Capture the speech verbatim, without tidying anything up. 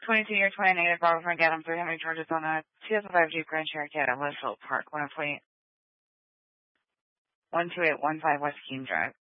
twenty-two year twenty negative Bravo Frank Adam, three hundred charges on a two thousand five Jeep Grand Cherokee at Westfield Park, one two eight one five West Keene Drive.